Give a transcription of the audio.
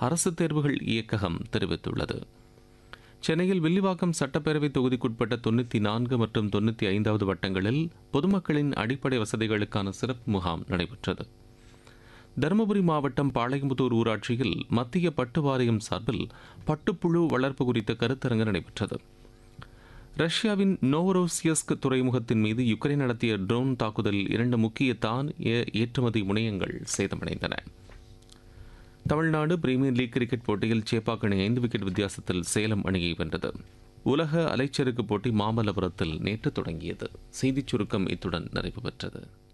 அரசு தேர்வுகள் இயக்ககம் தெரிவித்துள்ளது. சென்னையில் வில்லிவாக்கம் சட்டப்பேரவை தொகுதிக்குட்பட்ட 94 மற்றும் 95வது வட்டங்களில் பொதுமக்களின் அடிப்படை வசதிகளுக்கான சிறப்பு முகாம் நடைபெற்றது. தருமபுரி மாவட்டம் பாளையம்புதூர் ஊராட்சியில் மத்திய பட்டு வாரியம் சார்பில் பட்டுப்புழு வளர்ப்பு குறித்த கருத்தரங்கு நடைபெற்றது. ரஷ்யாவின் நோவரோசியஸ்க் துறைமுகத்தின் மீது யுக்ரைன் நடத்திய ட்ரோன் தாக்குதலில் 2 முக்கிய தானிய ஏற்றுமதி முனையங்கள் சேதமடைந்தன. தமிழ்நாடு பிரீமியர் லீக் கிரிக்கெட் போட்டியில் சேப்பாக் அணி 5 விக்கெட் வித்தியாசத்தில் சேலம் அணியை வென்றது. உலக அலைச்சறுக்கு போட்டி மாமல்லபுரத்தில் நேற்று தொடங்கியது. செய்திச் சுருக்கம் இத்துடன் நிறைவு பெற்றது.